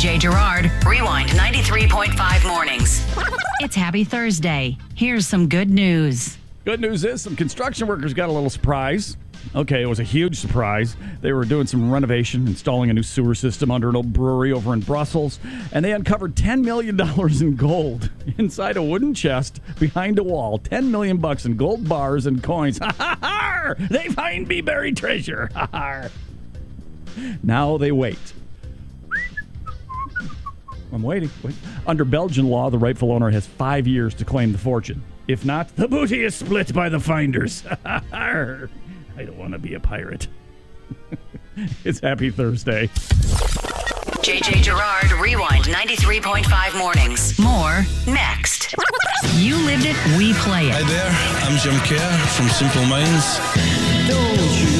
JJ Gerard, Rewind 93.5 mornings. It's Happy Thursday. Here's some good news. Good news is some construction workers got a little surprise. Okay, it was a huge surprise. They were doing some renovation, installing a new sewer system under an old brewery over in Brussels, and they uncovered $10 million in gold inside a wooden chest behind a wall. $10 million in gold bars and coins. Ha ha ha! They find me buried treasure. Ha ha! Now they wait. I'm waiting. Wait. Under Belgian law, the rightful owner has 5 years to claim the fortune. If not, the booty is split by the finders. I don't want to be a pirate. It's Happy Thursday. JJ Gerard, Rewind 93.5 mornings. More next. You lived it, we play it. Hi there, I'm Jim Kerr from Simple Minds. Don't you